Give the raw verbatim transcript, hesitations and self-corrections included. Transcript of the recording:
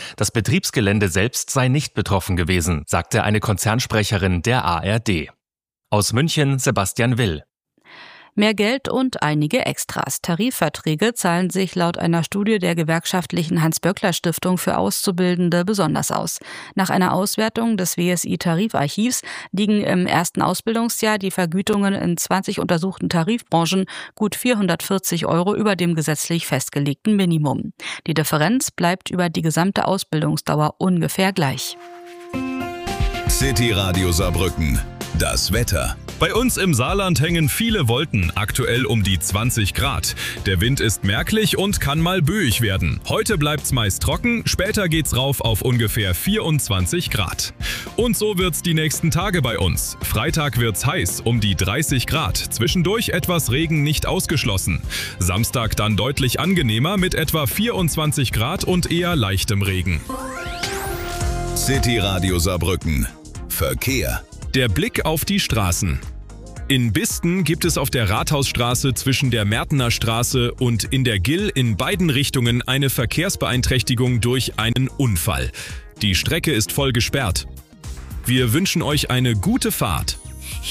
Das Betriebsgelände selbst sei nicht betroffen gewesen, sagte eine Konzernsprecherin der A R D. Aus München Sebastian Will. Mehr Geld und einige Extras. Tarifverträge zahlen sich laut einer Studie der gewerkschaftlichen Hans-Böckler-Stiftung für Auszubildende besonders aus. Nach einer Auswertung des W S I-Tarifarchivs liegen im ersten Ausbildungsjahr die Vergütungen in zwanzig untersuchten Tarifbranchen gut vierhundertvierzig Euro über dem gesetzlich festgelegten Minimum. Die Differenz bleibt über die gesamte Ausbildungsdauer ungefähr gleich. City Radio Saarbrücken. Das Wetter. Bei uns im Saarland hängen viele Wolken, aktuell um die zwanzig Grad. Der Wind ist merklich und kann mal böig werden. Heute bleibt's meist trocken, später geht's rauf auf ungefähr vierundzwanzig Grad. Und so wird's die nächsten Tage bei uns. Freitag wird's heiß, um die dreißig Grad. Zwischendurch etwas Regen nicht ausgeschlossen. Samstag dann deutlich angenehmer mit etwa vierundzwanzig Grad und eher leichtem Regen. City Radio Saarbrücken. Verkehr. Der Blick auf die Straßen. In Bisten gibt es auf der Rathausstraße zwischen der Märtener Straße und in der Gill in beiden Richtungen eine Verkehrsbeeinträchtigung durch einen Unfall. Die Strecke ist voll gesperrt. Wir wünschen euch eine gute Fahrt.